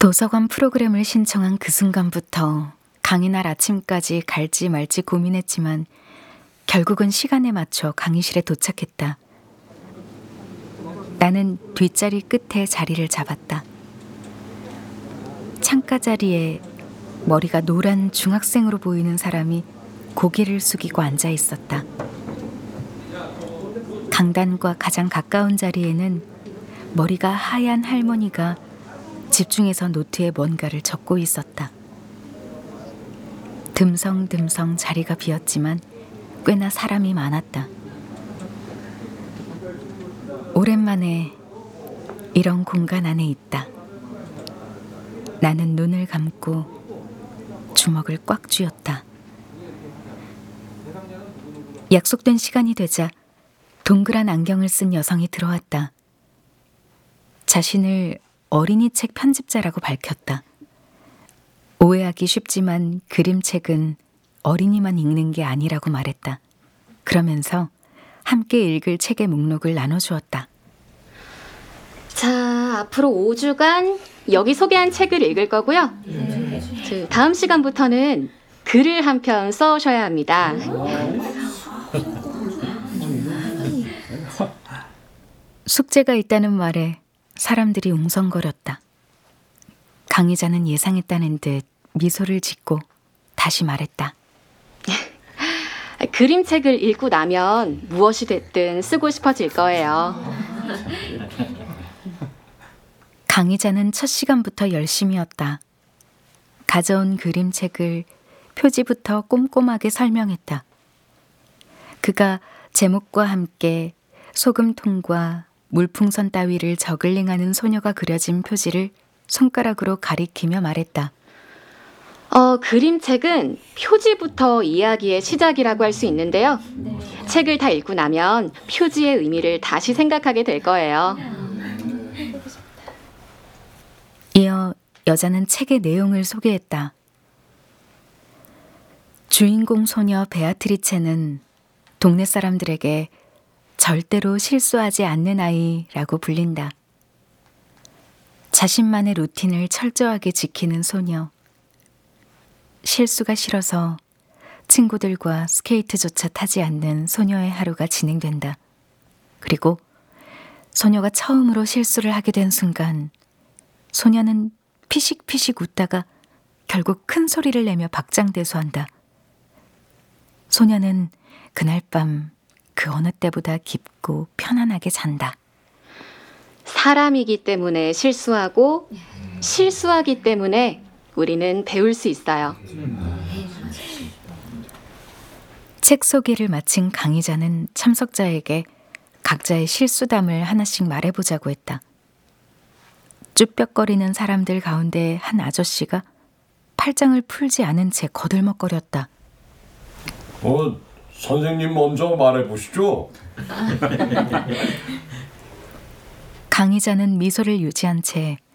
도서관 프로그램을 신청한 그 순간부터 강의날 아침까지 갈지 말지 고민했지만 결국은 시간에 맞춰 강의실에 도착했다. 나는 뒷자리 끝에 자리를 잡았다. 창가 자리에 머리가 노란 중학생으로 보이는 사람이 고개를 숙이고 앉아 있었다. 강단과 가장 가까운 자리에는 머리가 하얀 할머니가 집중해서 노트에 뭔가를 적고 있었다. 듬성듬성 자리가 비었지만 꽤나 사람이 많았다. 오랜만에 이런 공간 안에 있다. 나는 눈을 감고 주먹을 꽉 쥐었다. 약속된 시간이 되자 동그란 안경을 쓴 여성이 들어왔다. 자신을 어린이 책 편집자라고 밝혔다. 오해하기 쉽지만 그림책은 어린이만 읽는 게 아니라고 말했다. 그러면서 함께 읽을 책의 목록을 나눠주었다. 자, 앞으로 5주간 여기 소개한 책을 읽을 거고요. 다음 시간부터는 글을 한 편 써오셔야 합니다. 숙제가 있다는 말에 사람들이 웅성거렸다. 강의자는 예상했다는 듯 미소를 짓고 다시 말했다. 그림책을 읽고 나면 무엇이 됐든 쓰고 싶어질 거예요. 강의자는 첫 시간부터 열심이었다. 가져온 그림책을 표지부터 꼼꼼하게 설명했다. 그가 제목과 함께 소금통과 물풍선 따위를 저글링하는 소녀가 그려진 표지를 손가락으로 가리키며 말했다. 그림책은 표지부터 이야기의 시작이라고 할 수 있는데요. 책을 다 읽고 나면 표지의 의미를 다시 생각하게 될 거예요. 이어 여자는 책의 내용을 소개했다. 주인공 소녀 베아트리체는 동네 사람들에게 절대로 실수하지 않는 아이라고 불린다. 자신만의 루틴을 철저하게 지키는 소녀. 실수가 싫어서 친구들과 스케이트조차 타지 않는 소녀의 하루가 진행된다. 그리고 소녀가 처음으로 실수를 하게 된 순간 소녀는 피식피식 웃다가 결국 큰 소리를 내며 박장대소한다. 소녀는 그날 밤 그 어느 때보다 깊고 편안하게 잔다. 사람이기 때문에 실수하고 실수하기 때문에 우리는 배울 수 있어요. 책 소개를 마친 강의자는 참석자에게 각자의 실수담을 하나씩 말해보자고 했다. 쭈뼛거리는 사람들 가운데 한 아저씨가 팔짱을 풀지 않은 채 거들먹거렸다. 선생님 먼저 말해보시죠. 강의자는 미소를 유지한 채